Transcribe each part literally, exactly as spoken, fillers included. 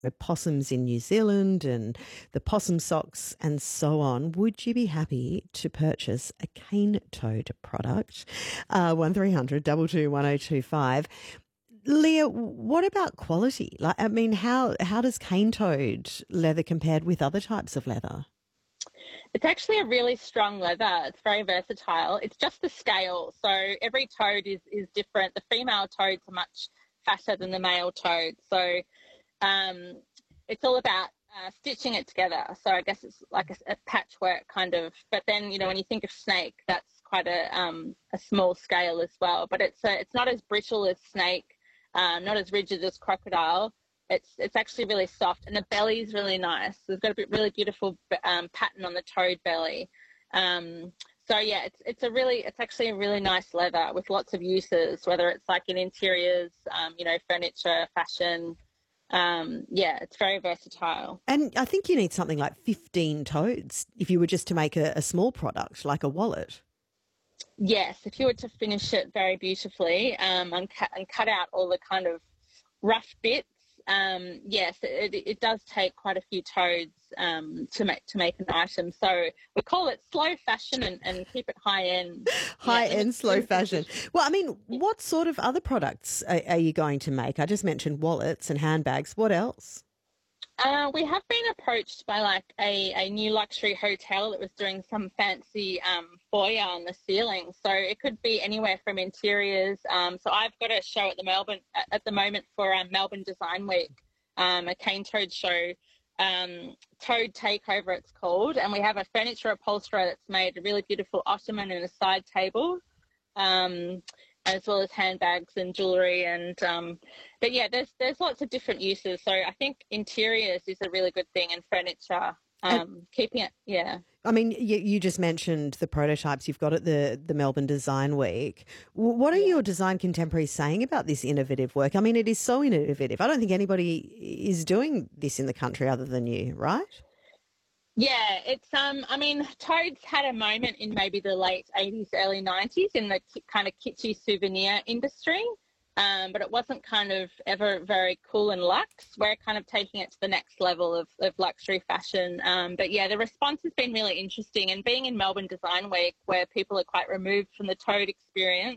the possums in New Zealand and the possum socks and so on, would you be happy to purchase a cane toad product? Uh, one three hundred two two one oh two five. Leah, what about quality? Like, I mean, how how does cane toad leather compared with other types of leather? It's actually a really strong leather. It's very versatile. It's just the scale. So every toad is, is different. The female toads are much fatter than the male toad. So um, it's all about uh, stitching it together. So I guess it's like a, a patchwork kind of. But then, you know, when you think of snake, that's quite a um, a small scale as well. But it's a, it's not as brittle as snake, um, not as rigid as crocodile. It's it's actually really soft, and the belly is really nice. It's got a really beautiful um, pattern on the toad belly. Um, so yeah, it's it's a really it's actually a really nice leather with lots of uses. Whether it's like in interiors, um, you know, furniture, fashion. Um, yeah, it's very versatile. And I think you need something like fifteen toads if you were just to make a, a small product like a wallet. Yes, if you were to finish it very beautifully um, and, cut, and cut out all the kind of rough bits. Um, yes, it, it does take quite a few toads um, to make to make an item. So we call it slow fashion and, and keep it high end. High yeah, end slow fashion. Well, I mean, what sort of other products are, are you going to make? I just mentioned wallets and handbags. What else? Uh, we have been approached by like a, a new luxury hotel that was doing some fancy um, foyer on the ceiling. So it could be anywhere from interiors. Um, so I've got a show at the Melbourne at, at the moment for um, Melbourne Design Week, um, a cane toad show, um, Toad Takeover it's called, and we have a furniture upholsterer that's made a really beautiful ottoman and a side table. Um, as well as handbags and jewellery and um, but yeah, there's there's lots of different uses. So I think interiors is a really good thing and furniture, um, and, keeping it, yeah. I mean, you, you just mentioned the prototypes you've got at the, the Melbourne Design Week. What are yeah. your design contemporaries saying about this innovative work? I mean, it is so innovative. I don't think anybody is doing this in the country other than you, right? Yeah, it's um. I mean, toads had a moment in maybe the late eighties, early nineties in the kind of kitschy souvenir industry, um, but it wasn't kind of ever very cool and luxe. We're kind of taking it to the next level of, of luxury fashion. Um, but yeah, the response has been really interesting. And being in Melbourne Design Week, where people are quite removed from the toad experience,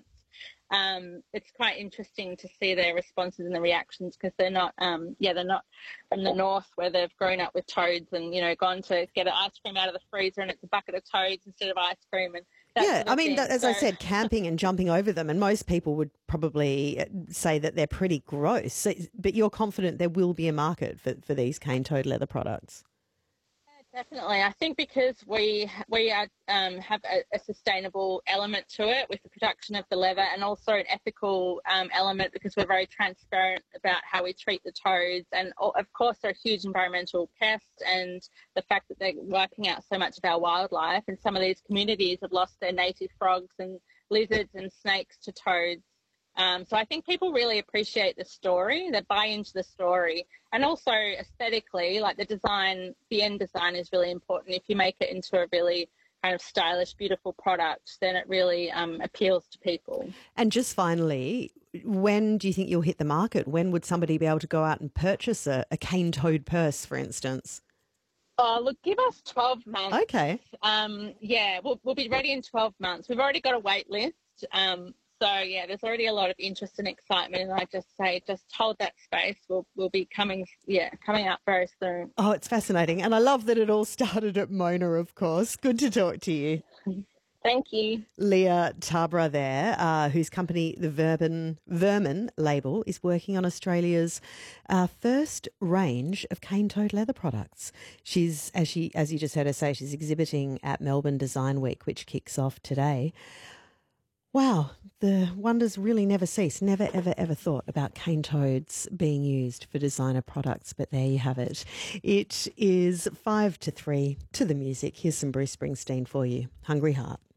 um, it's quite interesting to see their responses and the reactions because they're not, um, yeah, they're not from the north where they've grown up with toads and, you know, gone to get an ice cream out of the freezer and it's a bucket of toads instead of ice cream. And that yeah, sort of I mean, thing. as so, I said, camping and jumping over them, and most people would probably say that they're pretty gross. So, but you're confident there will be a market for, for these cane toad leather products? Definitely. I think because we we are, um, have a, a sustainable element to it with the production of the leather and also an ethical um, element because we're very transparent about how we treat the toads and, of course, they're a huge environmental pest and the fact that they're wiping out so much of our wildlife and some of these communities have lost their native frogs and lizards and snakes to toads. Um, so I think people really appreciate the story, they buy into the story. And also aesthetically, like the design, the end design is really important. If you make it into a really kind of stylish, beautiful product, then it really um, appeals to people. And just finally, when do you think you'll hit the market? When would somebody be able to go out and purchase a, a cane toad purse, for instance? Oh, look, give us twelve months. Okay. Um, yeah, we'll, we'll be ready in twelve months. We've already got a wait list. Um, So, yeah, there's already a lot of interest and excitement, and I just say just hold that space. We'll, we'll be coming, yeah, coming out very soon. Oh, it's fascinating. And I love that it all started at Mona, of course. Good to talk to you. Thank you. Leah Tabra there, uh, whose company, the Vermin, Vermin label, is working on Australia's uh, first range of cane toad leather products. She's, as she, as you just heard her say, she's exhibiting at Melbourne Design Week, which kicks off today. Wow, the wonders really never cease. Never, ever, ever thought about cane toads being used for designer products, but there you have it. It is five to three to the music. Here's some Bruce Springsteen for you. Hungry Heart.